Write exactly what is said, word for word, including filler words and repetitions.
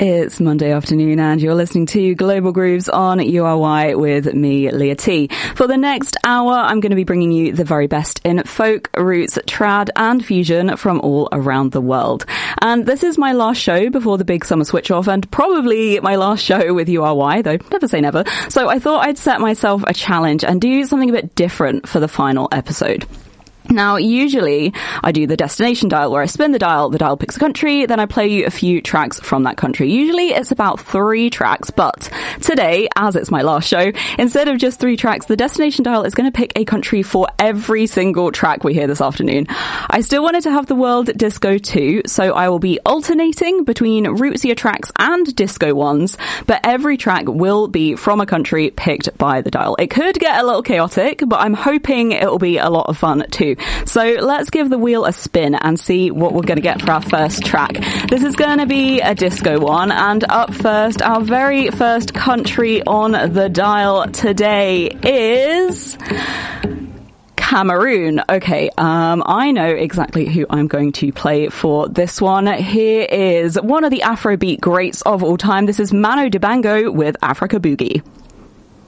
It's Monday afternoon and you're listening to Global Grooves on U R Y with me, Leah T. For the next hour, I'm going to be bringing you the very best in folk, roots, trad and fusion from all around the world. And this is my last show before the big summer switch off and probably my last show with U R Y, though never say never. So I thought I'd set myself a challenge and do something a bit different for the final episode. Now, usually I do the destination dial where I spin the dial, the dial picks a country, then I play you a few tracks from that country. Usually it's about three tracks, but today, as it's my last show, instead of just three tracks, the destination dial is going to pick a country for every single track we hear this afternoon. I still wanted to have the world disco too, so I will be alternating between rootsier tracks and disco ones, but every track will be from a country picked by the dial. It could get a little chaotic, but I'm hoping it will be a lot of fun too. So let's give the wheel a spin and see what we're going to get for our first track. This is going to be a disco one, and up first, our very first country on the dial today is Cameroon. Okay, um, I know exactly who I'm going to play for this one. Here is one of the Afrobeat greats of all time. This is Mano Dibango with Africa Boogie.